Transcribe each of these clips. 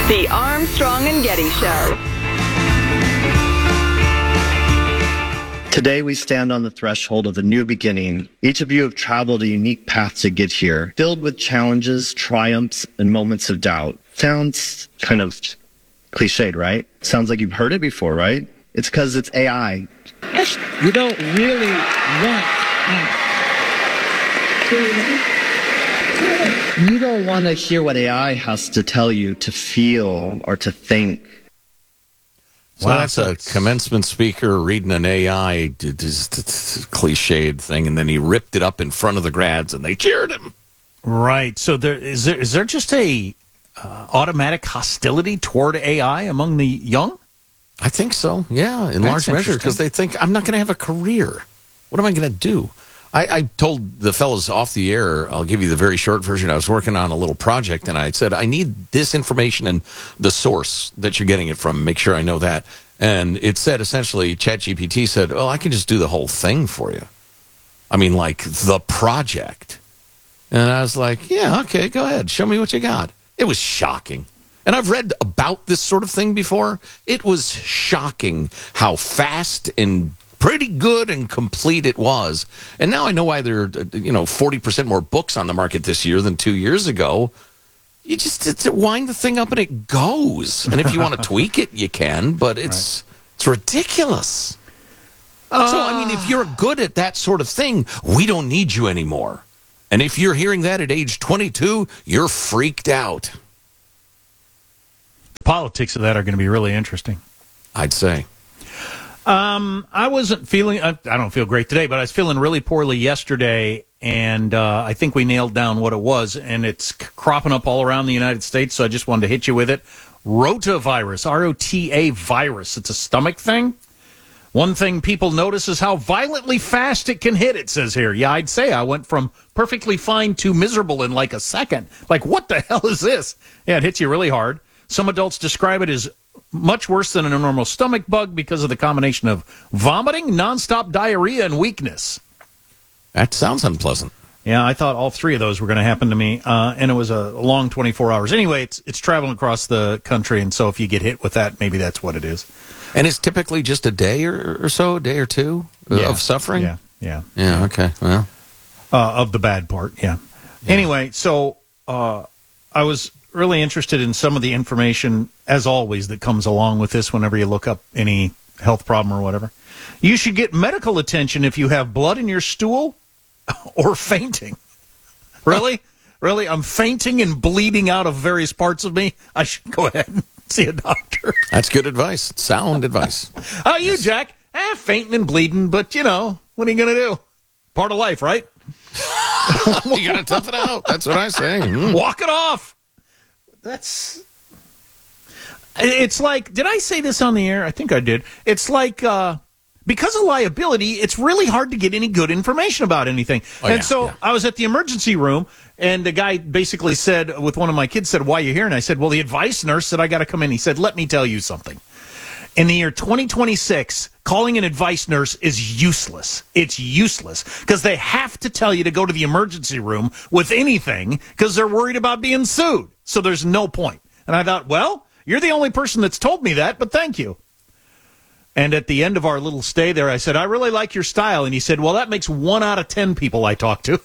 The Armstrong and Getty Show. Today we stand on the threshold of a new beginning. Each of you have traveled a unique path to get here, filled with challenges, triumphs, and moments of doubt. Sounds kind of cliched, right? Sounds like you've heard it before, right? It's because it's AI. You don't really want... You don't want to hear what AI has to tell you to feel or to think. So that's a commencement speaker reading an AI cliched thing, and then he ripped it up in front of the grads, and they cheered him. Right. So is there just a automatic hostility toward AI among the young? I think so, yeah, in large measure, because they think, I'm not going to have a career. What am I going to do? I told the fellows off the air, I'll give you the very short version. I was working on a little project, and I said, I need this information and the source that you're getting it from. Make sure I know that. And it said, essentially, ChatGPT said, oh, I can just do the whole thing for you. I mean, like, the project. And I was like, yeah, okay, go ahead. Show me what you got. It was shocking. And I've read about this sort of thing before. It was shocking how fast and pretty good and complete it was. And now I know why there are, 40% more books on the market this year than 2 years ago. You just wind the thing up and it goes. And if you want to tweak it, you can, but it's ridiculous. So, I mean, if you're good at that sort of thing, we don't need you anymore. And if you're hearing that at age 22, you're freaked out. The politics of that are going to be really interesting, I'd say. I wasn't feeling, I don't feel great today, but I was feeling really poorly yesterday, and I think we nailed down what it was, and it's cropping up all around the United States, so I just wanted to hit you with it. Rotavirus, R-O-T-A virus. It's a stomach thing. One thing people notice is how violently fast it can hit, it says here. Yeah, I'd say I went from perfectly fine to miserable in like a second. Like, what the hell is this? Yeah, it hits you really hard. Some adults describe it as much worse than a normal stomach bug because of the combination of vomiting, nonstop diarrhea, and weakness. That sounds unpleasant. Yeah, I thought all three of those were going to happen to me, and it was a long 24 hours. Anyway, it's traveling across the country, and so if you get hit with that, maybe that's what it is. And it's typically just a day or so, a day or two of suffering? Yeah, okay, well. Of the bad part, yeah. Anyway, so I was really interested in some of the information, as always, that comes along with this whenever you look up any health problem or whatever. You should get medical attention if you have blood in your stool or fainting. Really? Really? I'm fainting and bleeding out of various parts of me? I should go ahead and see a doctor. That's good advice. Sound advice. How you, Jack? Fainting and bleeding, but, what are you going to do? Part of life, right? You got to tough it out. That's what I say. Walk it off. It's like, did I say this on the air? I think I did. It's like, because of liability, it's really hard to get any good information about anything. I was at the emergency room, and the guy basically said, with one of my kids, said, why are you here? And I said, well, the advice nurse said I got to come in. He said, let me tell you something. In the year 2026, calling an advice nurse is useless. It's useless because they have to tell you to go to the emergency room with anything because they're worried about being sued. So there's no point. And I thought, well, you're the only person that's told me that, but thank you. And at the end of our little stay there, I said, I really like your style. And he said, well, that makes 1 out of 10 people I talk to.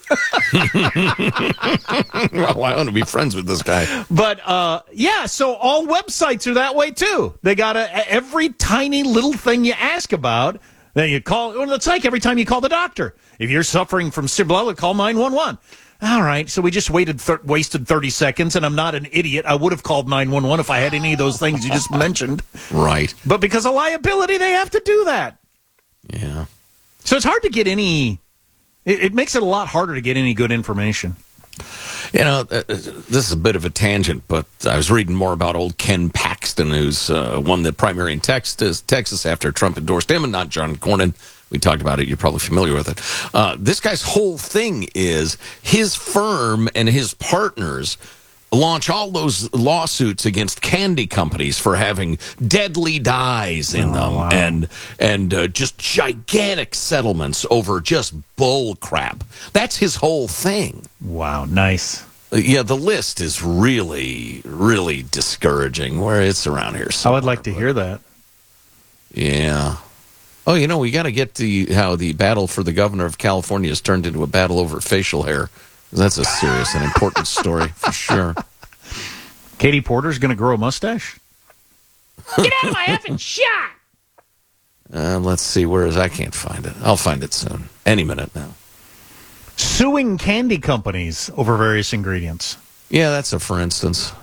Well, I want to be friends with this guy. But, so all websites are that way, too. They got every tiny little thing you ask about, then you call. Well, it's like every time you call the doctor. If you're suffering from Cibella, call 911. All right, so we just wasted 30 seconds, and I'm not an idiot. I would have called 911 if I had any of those things you just mentioned. Right. But because of liability, they have to do that. Yeah. So it's hard to get any... It makes it a lot harder to get any good information. This is a bit of a tangent, but I was reading more about old Ken Paxton, who's won the primary in Texas after Trump endorsed him and not John Cornyn. We talked about it. You're probably familiar with it. This guy's whole thing is his firm and his partners launch all those lawsuits against candy companies for having deadly dyes in them. Wow. and just gigantic settlements over just bull crap. That's his whole thing. Wow, nice. Yeah, the list is really, really discouraging where it's around here. I would like to hear that. Yeah. Oh, we got to get to how the battle for the governor of California has turned into a battle over facial hair. That's a serious and important story for sure. Katie Porter's going to grow a mustache? Get out of my effing shot! Let's see, where is I can't find it. I'll find it soon. Any minute now. Suing candy companies over various ingredients. Yeah, that's a for instance.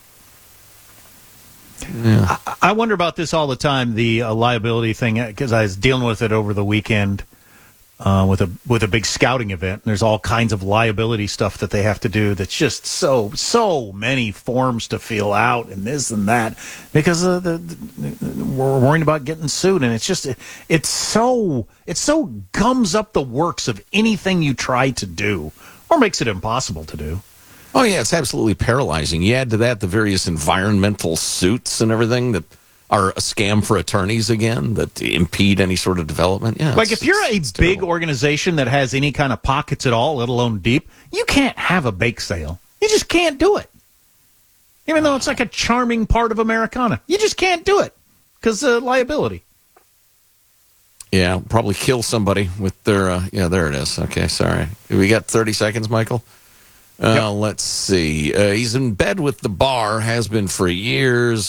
Yeah. I wonder about this all the time, the liability thing, because I was dealing with it over the weekend with a big scouting event. And there's all kinds of liability stuff that they have to do that's just so many forms to fill out and this and that because we're worried about getting sued. And it's so gums up the works of anything you try to do or makes it impossible to do. Oh, yeah, it's absolutely paralyzing. You add to that the various environmental suits and everything that are a scam for attorneys again, that impede any sort of development. Yeah, like if you're a big organization that has any kind of pockets at all, let alone deep, you can't have a bake sale. You just can't do it. Even though it's like a charming part of Americana. You just can't do it because of liability. Yeah, probably kill somebody with their, there it is. Okay, sorry. We got 30 seconds, Michael? Yep. Let's see. He's in bed with the bar, has been for years.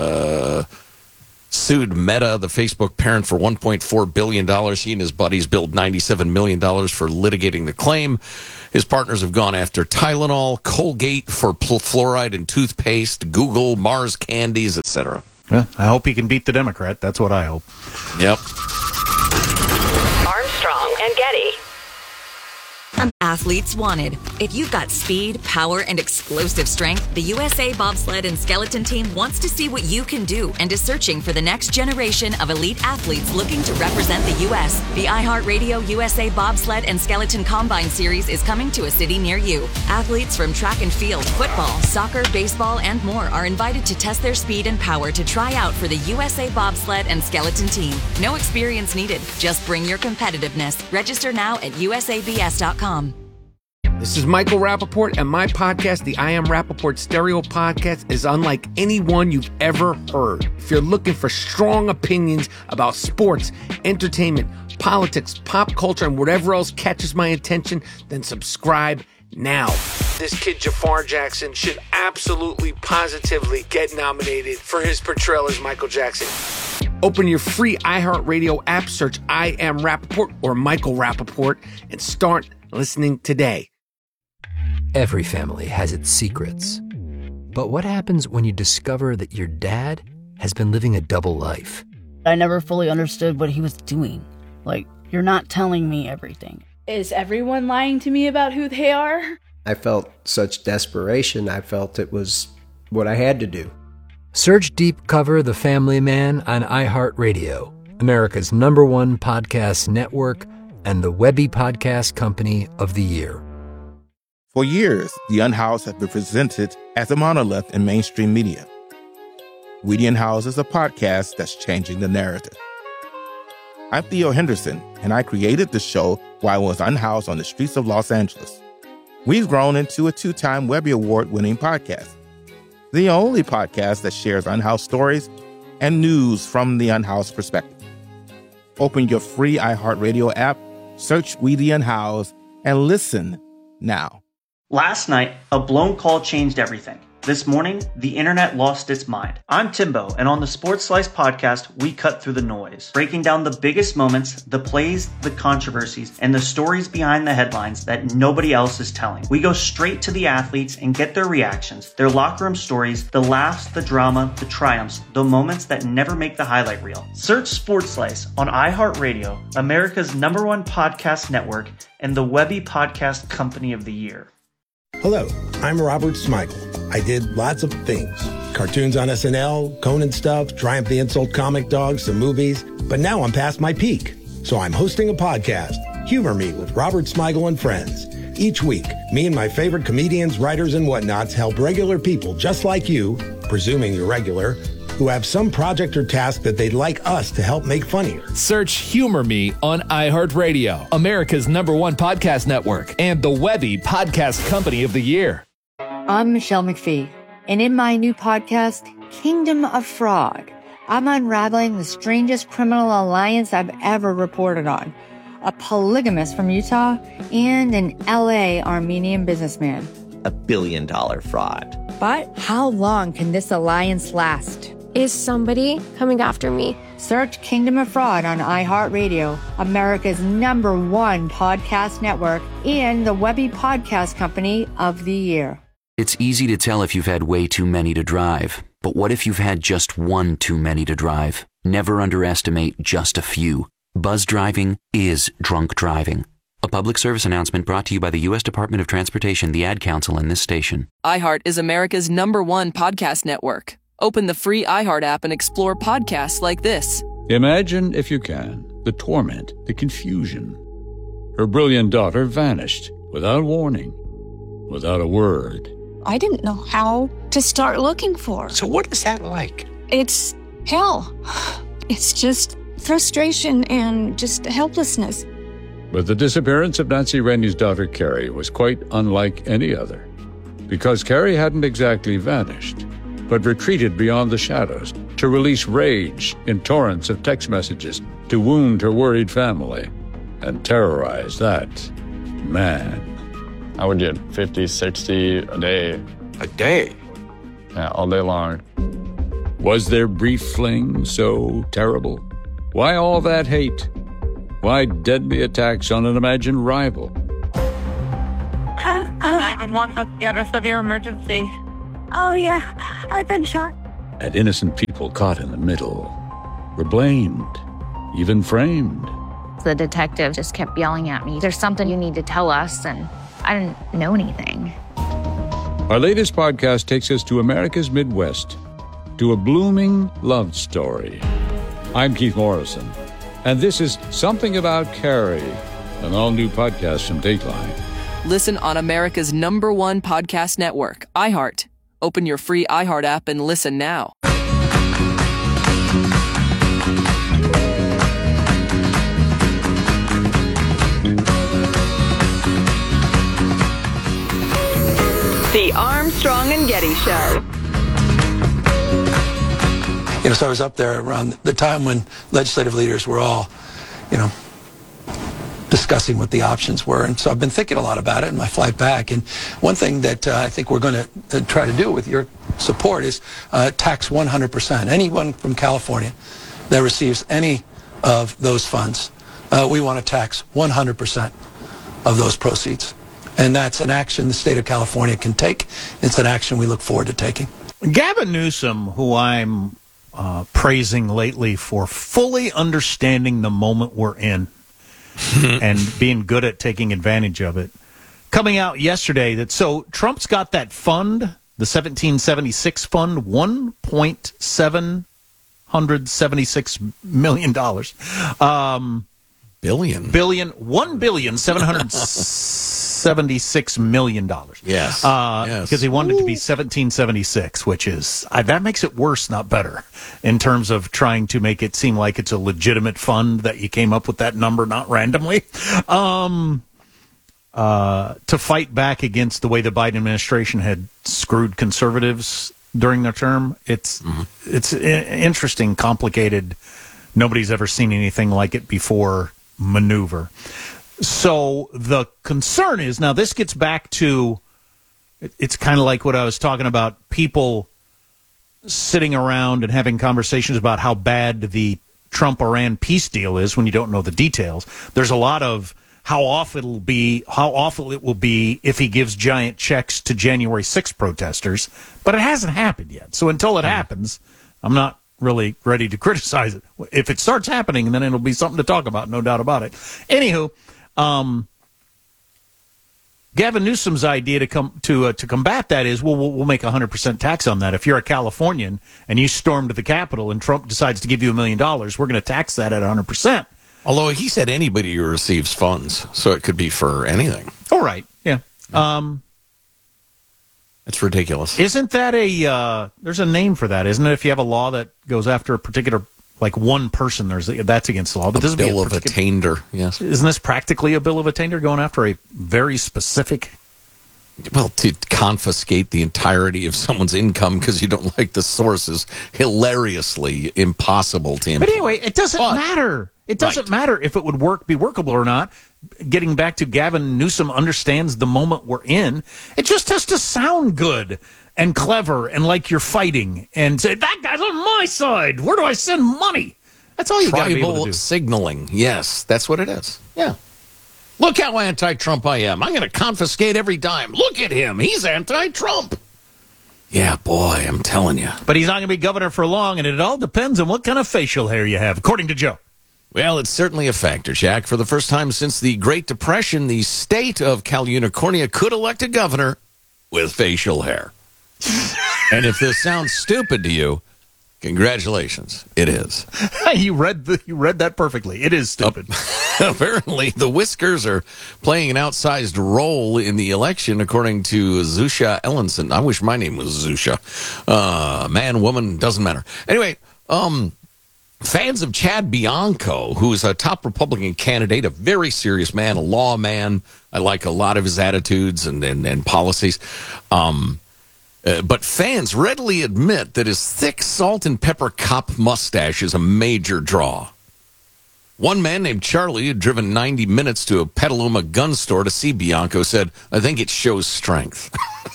Sued Meta, the Facebook parent, for $1.4 billion. He and his buddies billed $97 million for litigating the claim. His partners have gone after Tylenol, Colgate for fluoride in toothpaste, Google, Mars candies, etc. Yeah, I hope he can beat the Democrat. That's what I hope. Yep. Armstrong and Getty. Athletes wanted. If you've got speed, power, and explosive strength, the USA Bobsled and Skeleton Team wants to see what you can do and is searching for the next generation of elite athletes looking to represent the U.S. The iHeartRadio USA Bobsled and Skeleton Combine Series is coming to a city near you. Athletes from track and field, football, soccer, baseball, and more are invited to test their speed and power to try out for the USA Bobsled and Skeleton Team. No experience needed. Just bring your competitiveness. Register now at usabs.com. This is Michael Rappaport, and my podcast, the I Am Rappaport Stereo Podcast, is unlike any one you've ever heard. If you're looking for strong opinions about sports, entertainment, politics, pop culture, and whatever else catches my attention, then subscribe now. This kid Jafar Jackson should absolutely, positively get nominated for his portrayal as Michael Jackson. Open your free iHeartRadio app, search I Am Rappaport or Michael Rappaport, and start listening today. Every family has its secrets. But what happens when you discover that your dad has been living a double life? I never fully understood what he was doing. Like, you're not telling me everything. Is everyone lying to me about who they are? I felt such desperation. I felt it was what I had to do. Search Deep Cover The Family Man on iHeartRadio, America's #1 podcast network and the Webby Podcast Company of the Year. For years, The Unhoused has been presented as a monolith in mainstream media. We The Unhoused is a podcast that's changing the narrative. I'm Theo Henderson, and I created the show while I was unhoused on the streets of Los Angeles. We've grown into a 2-time Webby Award-winning podcast, the only podcast that shares unhoused stories and news from the unhoused perspective. Open your free iHeartRadio app, search We The Unhoused, and listen now. Last night, a blown call changed everything. This morning, the internet lost its mind. I'm Timbo, and on the Sports Slice podcast, we cut through the noise, breaking down the biggest moments, the plays, the controversies, and the stories behind the headlines that nobody else is telling. We go straight to the athletes and get their reactions, their locker room stories, the laughs, the drama, the triumphs, the moments that never make the highlight reel. Search Sports Slice on iHeartRadio, America's #1 podcast network, and the Webby Podcast Company of the Year. Hello, I'm Robert Smigel. I did lots of things. Cartoons on SNL, Conan stuff, Triumph the Insult Comic Dogs, some movies. But now I'm past my peak. So I'm hosting a podcast, Humor Me with Robert Smigel and Friends. Each week, me and my favorite comedians, writers, and whatnots help regular people just like you, presuming you're regular, who have some project or task that they'd like us to help make funnier. Search Humor Me on iHeartRadio, America's #1 podcast network, and the Webby Podcast Company of the Year. I'm Michelle McPhee, and in my new podcast, Kingdom of Fraud, I'm unraveling the strangest criminal alliance I've ever reported on. A polygamist from Utah and an LA Armenian businessman. $1 billion fraud. But how long can this alliance last? Is somebody coming after me? Search Kingdom of Fraud on iHeartRadio, America's #1 podcast network, and the Webby Podcast Company of the Year. It's easy to tell if you've had way too many to drive. But what if you've had just one too many to drive? Never underestimate just a few. Buzz driving is drunk driving. A public service announcement brought to you by the U.S. Department of Transportation, the Ad Council, and this station. iHeart is America's #1 podcast network. Open the free iHeart app and explore podcasts like this. Imagine, if you can, the torment, the confusion. Her brilliant daughter vanished without warning, without a word. I didn't know how to start looking for her. So what is that like? It's hell. It's just frustration and just helplessness. But the disappearance of Nancy Rennie's daughter, Carrie, was quite unlike any other. Because Carrie hadn't exactly vanished, but retreated beyond the shadows to release rage in torrents of text messages to wound her worried family and terrorize that man. I would get 50, 60 a day. A day? Yeah, all day long. Was their brief fling so terrible? Why all that hate? Why deadly attacks on an imagined rival? 911, you have a severe emergency. Oh, yeah, I've been shot. And innocent people caught in the middle were blamed, even framed. The detective just kept yelling at me, "There's something you need to tell us," and I didn't know anything. Our latest podcast takes us to America's Midwest, to a blooming love story. I'm Keith Morrison, and this is Something About Carrie, an all-new podcast from Dateline. Listen on America's #1 podcast network, iHeart. Open your free iHeart app and listen now. The Armstrong and Getty Show. So I was up there around the time when legislative leaders were all, discussing what the options were. And so I've been thinking a lot about it in my flight back. And one thing that I think we're going to try to do with your support is tax 100%. Anyone from California that receives any of those funds, we want to tax 100% of those proceeds. And that's an action the state of California can take. It's an action we look forward to taking. Gavin Newsom, who I'm praising lately for fully understanding the moment we're in and being good at taking advantage of it, coming out yesterday that so Trump's got that fund, the 1776 fund, $1.776 million. $1,776 million. Yes. Because he wanted it to be 1776, which is, that makes it worse, not better, in terms of trying to make it seem like it's a legitimate fund that you came up with that number, not randomly. To fight back against the way the Biden administration had screwed conservatives during their term. It's interesting, complicated, nobody's ever seen anything like it before maneuver. So the concern is, now this gets back to, it's kind of like what I was talking about, people sitting around and having conversations about how bad the Trump-Iran peace deal is when you don't know the details. There's a lot of how awful it will be if he gives giant checks to January 6th protesters, but it hasn't happened yet. So until it happens, I'm not really ready to criticize it. If it starts happening, then it'll be something to talk about, no doubt about it. Anywho, Gavin Newsom's idea to combat that is, we'll make 100% tax on that. If you're a Californian and you stormed the Capitol and Trump decides to give you $1 million, we're going to tax that at 100%. Although he said anybody who receives funds, so it could be for anything. All right, yeah. It's ridiculous. Isn't that there's a name for that, isn't it? If you have a law that goes after a particular, like one person, that's against the law. But a bill of attainder, yes. Isn't this practically a bill of attainder going after a very specific Well, to confiscate the entirety of someone's income because you don't like the source is hilariously impossible to implement. But anyway, it doesn't matter. It doesn't matter if it would be workable or not. Getting back to Gavin Newsom understands the moment we're in. It just has to sound good and clever and like you're fighting and say, that guy's on my side. Where do I send money? That's all you got to be able to do. Signaling. Yes, that's what it is. Yeah. Look how anti-Trump I am. I'm going to confiscate every dime. Look at him. He's anti-Trump. Yeah, boy, I'm telling you. But he's not going to be governor for long, and it all depends on what kind of facial hair you have, according to Joe. Well, it's certainly a factor, Jack. For the first time since the Great Depression, the state of Cal Unicornia could elect a governor with facial hair. And if this sounds stupid to you, congratulations, it is. You read that perfectly. It is stupid. Apparently, the whiskers are playing an outsized role in the election, according to Zusha Ellenson. I wish my name was Zusha. Man, woman, doesn't matter. Anyway, fans of Chad Bianco, who is a top Republican candidate, a very serious man, a lawman. I like a lot of his attitudes and policies. But fans readily admit that his thick salt and pepper cop mustache is a major draw. One man named Charlie had driven 90 minutes to a Petaluma gun store to see Bianco, said, I think it shows strength.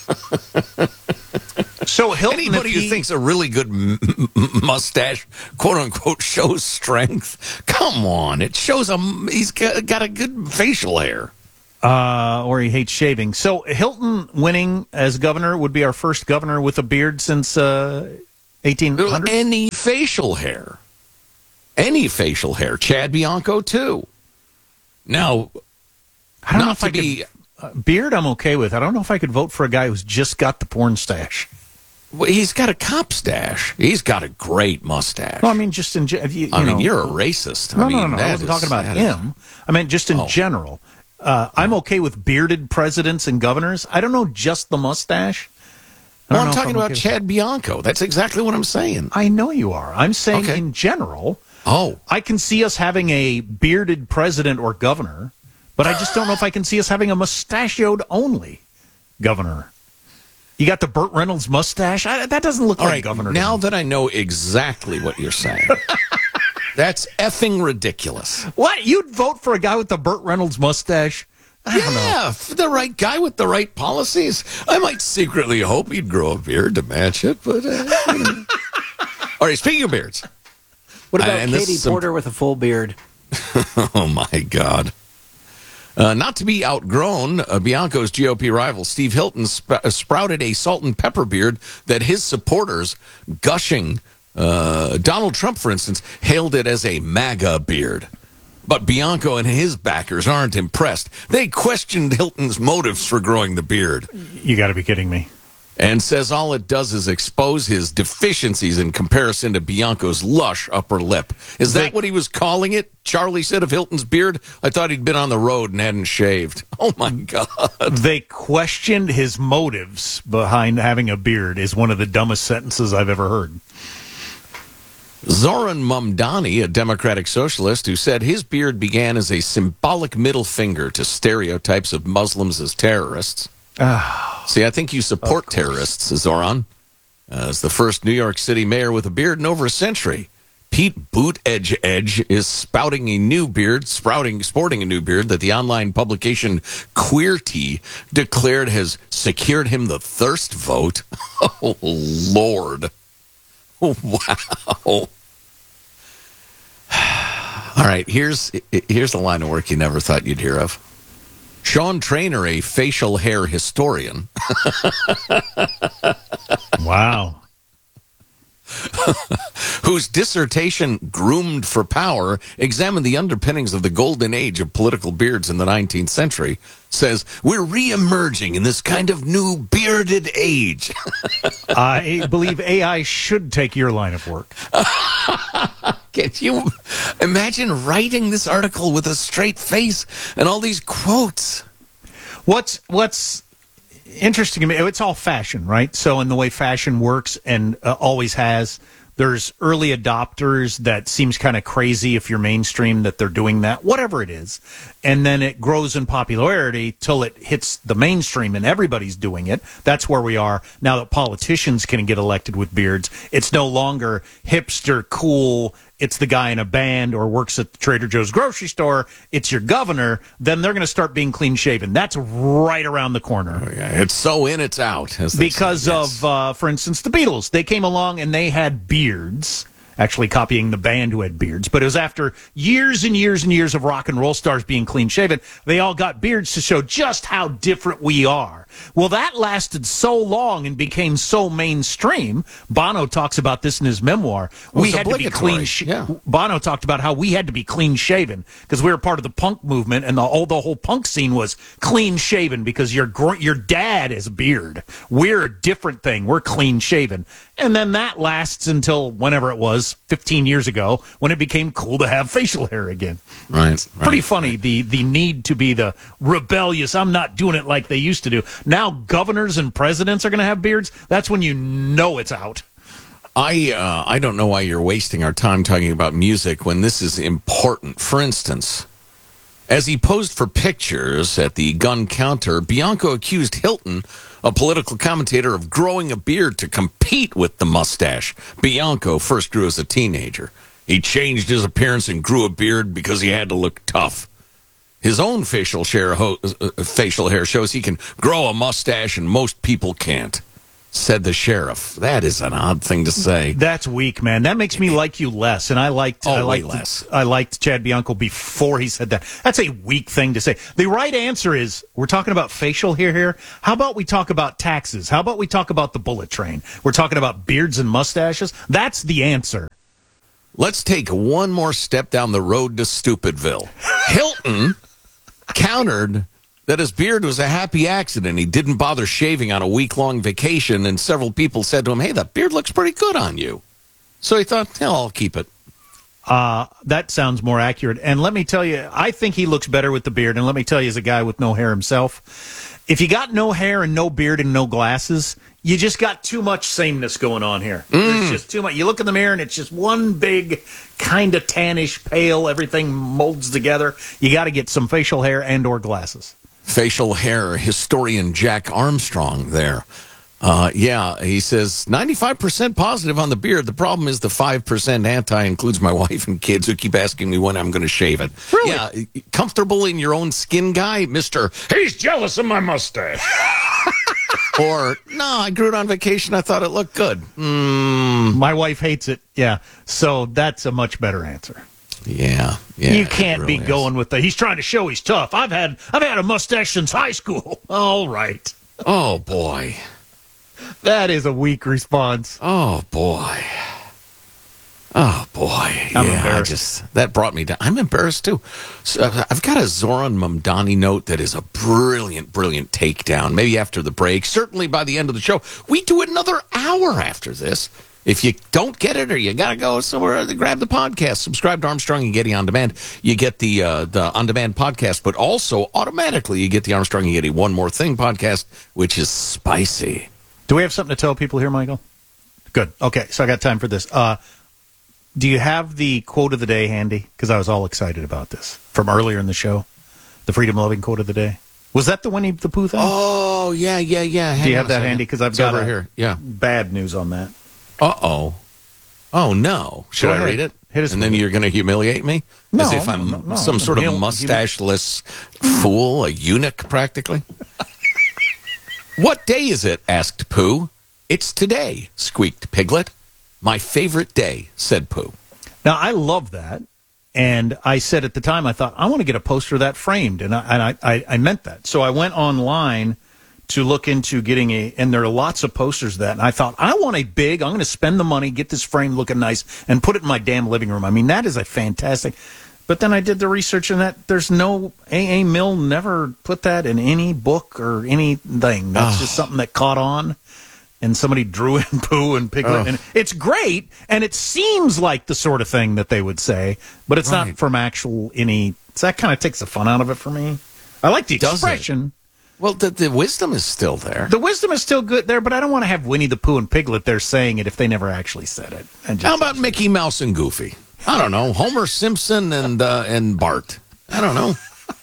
So Hilton, anybody who thinks a really good mustache, quote unquote, shows strength, come on, it shows he's got a good facial hair. Or he hates shaving. So Hilton winning as governor would be our first governor with a beard since 1800. Any facial hair. Chad Bianco too. Now, I don't know if I could. Beard, I'm okay with. I don't know if I could vote for a guy who's just got the porn stash. Well, he's got a cop stash. He's got a great mustache. Well, I mean, just in general. You're a racist. No. I wasn't talking about him. I meant just in general. I'm okay with bearded presidents and governors. I don't know just the mustache. Well, I'm talking about Chad Bianco. That's exactly what I'm saying. I know you are. I'm saying in general. Oh. I can see us having a bearded president or governor, but I just don't know if I can see us having a mustachioed only governor. You got the Burt Reynolds mustache? That doesn't look like governor. Now that I know exactly what you're saying. That's effing ridiculous. What? You'd vote for a guy with the Burt Reynolds mustache? I don't know. For the right guy with the right policies. I might secretly hope he'd grow a beard to match it, but... All right, speaking of beards. What about Katie Porter with a full beard? Oh, my God. Not to be outgrown, Bianco's GOP rival Steve Hilton sprouted a salt and pepper beard that his supporters, gushing Donald Trump, for instance, hailed it as a MAGA beard. But Bianco and his backers aren't impressed. They questioned Hilton's motives for growing the beard. You got to be kidding me. And says all it does is expose his deficiencies in comparison to Bianco's lush upper lip. Is that what he was calling it? Charlie said of Hilton's beard? I thought he'd been on the road and hadn't shaved. Oh, my God. They questioned his motives behind having a beard is one of the dumbest sentences I've ever heard. Zoran Mamdani, a Democratic socialist, who said his beard began as a symbolic middle finger to stereotypes of Muslims as terrorists. See, I think you support terrorists, Zoran. As the first New York City mayor with a beard in over a century. Pete Buttigieg is sporting a new beard that the online publication Queerty declared has secured him the thirst vote. Oh, Lord. Wow. All right, here's a line of work you never thought you'd hear of. Sean Traynor, a facial hair historian. Wow. Whose dissertation, Groomed for Power, examined the underpinnings of the golden age of political beards in the 19th century, says, we're re-emerging in this kind of new bearded age. I believe AI should take your line of work. Can you imagine writing this article with a straight face and all these quotes? What's interesting to me, it's all fashion, right? So in the way fashion works and always has, There's early adopters that seems kind of crazy if you're mainstream that they're doing that, whatever it is. And then it grows in popularity till it hits the mainstream and everybody's doing it. That's where we are now that politicians can get elected with beards. It's no longer hipster, cool, it's the guy in a band or works at the Trader Joe's grocery store, it's your governor. Then they're going to start being clean shaven. That's right around the corner. Oh, yeah. It's so in, it's out. Because of, for instance, the Beatles. They came along and they had beards, actually copying the band who had beards. But it was after years and years and years of rock and roll stars being clean shaven, they all got beards to show just how different we are. Well, that lasted so long and became so mainstream. Bono talks about this in his memoir. We had to be clean. Bono talked about how we had to be clean shaven because we were part of the punk movement, and the whole punk scene was clean shaven because your dad has a beard. We're a different thing. We're clean shaven, and then that lasts until whenever it was 15 years ago when it became cool to have facial hair again. Right. Pretty funny. The need to be the rebellious. I'm not doing it like they used to do. Now governors and presidents are going to have beards. That's when you know it's out. I don't know why you're wasting our time talking about music when this is important. For instance, as he posed for pictures at the gun counter, Bianco accused Hilton, a political commentator, of growing a beard to compete with the mustache Bianco first grew as a teenager. He changed his appearance and grew a beard because he had to look tough. His own facial hair shows he can grow a mustache and most people can't, said the sheriff. That is an odd thing to say. That's weak, man. That makes me like you less. And I liked Chad Bianco before he said that. That's a weak thing to say. The right answer is, we're talking about facial hair here. How about we talk about taxes? How about we talk about the bullet train? We're talking about beards and mustaches. That's the answer. Let's take one more step down the road to Stupidville. Hilton countered that his beard was a happy accident. He didn't bother shaving on a week-long vacation, and several people said to him, hey, that beard looks pretty good on you. So he thought, I'll keep it. That sounds more accurate. And let me tell you, I think he looks better with the beard. And let me tell you, as a guy with no hair himself, if you got no hair and no beard and no glasses, you just got too much sameness going on here. It's just too much. You look in the mirror and it's just one big kind of tannish, pale, everything molds together. You got to get some facial hair and or glasses. Facial hair historian Jack Armstrong there. He says 95% positive on the beard. The problem is the 5% anti includes my wife and kids who keep asking me when I'm going to shave it. Really? Yeah, comfortable in your own skin guy, Mr. He's jealous of my mustache. Or, no, I grew it on vacation. I thought it looked good. My wife hates it. Yeah. So that's a much better answer. Yeah. You can't really be going with the, he's trying to show he's tough. I've had a mustache since high school. All right. Oh, boy. That is a weak response. Oh, boy. Oh, boy. I'm embarrassed. That brought me down. I'm embarrassed, too. So, I've got a Zoran Mamdani note that is a brilliant, brilliant takedown. Maybe after the break. Certainly by the end of the show. We do another hour after this. If you don't get it or you got to go somewhere, grab the podcast. Subscribe to Armstrong and Getty On Demand. You get the on-demand podcast, but also automatically you get the Armstrong and Getty One More Thing podcast, which is spicy. Do we have something to tell people here, Michael? Good. Okay, so I got time for this. Do you have the quote of the day handy? Because I was all excited about this from earlier in the show. The freedom-loving quote of the day. Was that the Winnie the Pooh thing? Oh, yeah. Do you have that handy? Because I've got over here. Yeah. Bad news on that. Uh-oh. Oh, no. Should I read it? Hit us and then you're going to humiliate me? No. As if I'm some sort of mustacheless fool, a eunuch, practically? What day is it? Asked Pooh. It's today, squeaked Piglet. My favorite day, said Pooh. Now, I love that. And I said at the time, I thought, I want to get a poster of that framed. And I meant that. So I went online to look into getting and there are lots of posters of that. And I thought, I want I'm going to spend the money, get this frame looking nice, and put it in my damn living room. I mean, that is a fantastic. But then I did the research on that. There's no, A.A. Milne never put that in any book or anything. That's just something that caught on. And somebody drew in Pooh and Piglet. And it's great. And it seems like the sort of thing that they would say. But it's not from actual any. So that kind of takes the fun out of it for me. I like the expression. Well, the wisdom is still there. The wisdom is still good there, but I don't want to have Winnie the Pooh and Piglet there saying it if they never actually said it. How about Mickey Mouse and Goofy? I don't know. Homer Simpson and Bart. I don't know.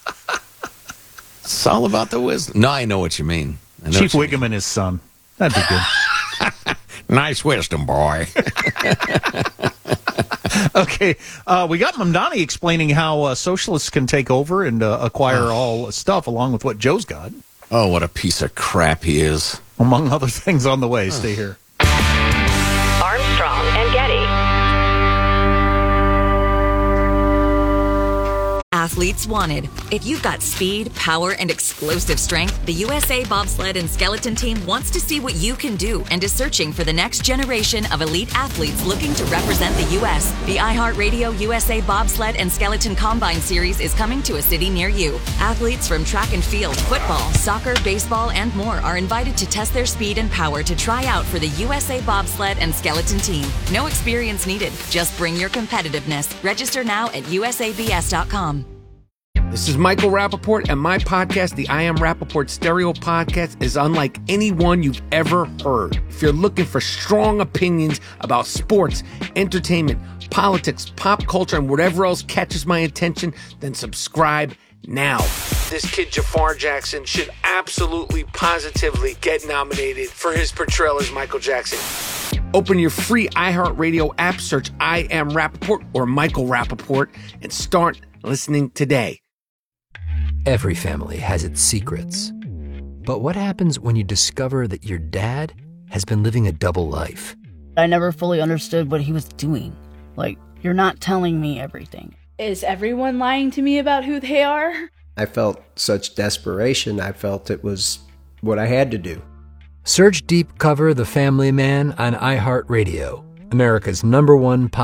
It's all about the wisdom. No, I know what you mean. Chief Wiggum and his son. That'd be good. Nice wisdom, boy. Okay, we got Mamdani explaining how socialists can take over and acquire all stuff along with what Joe's got. Oh, what a piece of crap he is. Among other things on the way. Stay here. Armstrong and Getty. Athletes wanted. If you've got speed, power, and explosive strength, the USA Bobsled and Skeleton Team wants to see what you can do and is searching for the next generation of elite athletes looking to represent the U.S. The iHeartRadio USA Bobsled and Skeleton Combine Series is coming to a city near you. Athletes from track and field, football, soccer, baseball, and more are invited to test their speed and power to try out for the USA Bobsled and Skeleton Team. No experience needed. Just bring your competitiveness. Register now at usabs.com. This is Michael Rappaport, and my podcast, the I Am Rappaport Stereo Podcast, is unlike any one you've ever heard. If you're looking for strong opinions about sports, entertainment, politics, pop culture, and whatever else catches my attention, then subscribe now. This kid Jafar Jackson should absolutely, positively get nominated for his portrayal as Michael Jackson. Open your free iHeartRadio app, search I Am Rappaport or Michael Rappaport, and start listening today. Every family has its secrets. But what happens when you discover that your dad has been living a double life? I never fully understood what he was doing. Like, you're not telling me everything. Is everyone lying to me about who they are? I felt such desperation. I felt it was what I had to do. Search Deep Cover The Family Man on iHeartRadio, America's #1